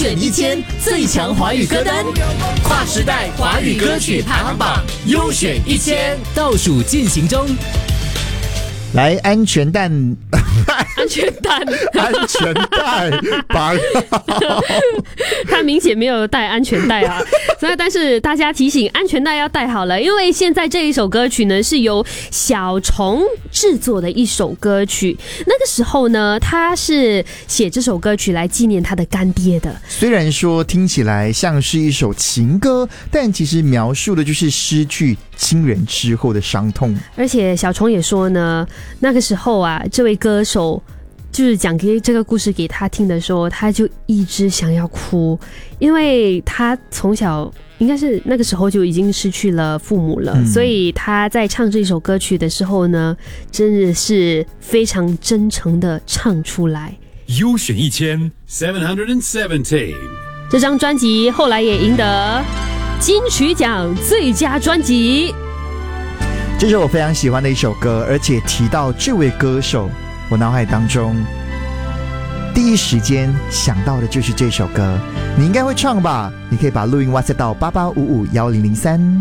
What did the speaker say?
选1000最强华语歌单，跨时代华语歌曲排行榜优选1000倒数进行中。 来，安全带， 安全带， 安全带，绑好。 他明显没有带安全带啊，所以但是大家提醒，安全带要带好了，因为现在这一首歌曲呢是由小虫制作的一首歌曲。那个时候呢，他是写这首歌曲来纪念他的干爹的。 虽然说听起来像是一首情歌，但其实描述的就是失去亲人之后的伤痛。 而且小虫也说呢，那个时候啊，这位歌手就是讲给这个故事给他听的时候，他就一直想要哭，因为他从小应该是那个时候就已经失去了父母了，所以他在唱这首歌曲的时候呢，真的是非常真诚的唱出来。 优选1770， 这张专辑后来也赢得金曲奖最佳专辑。 这是我非常喜欢的一首歌，而且提到这位歌手，我脑海当中第一时间想到的就是这首歌。你应该会唱吧？你可以把录音WhatsApp到88551003。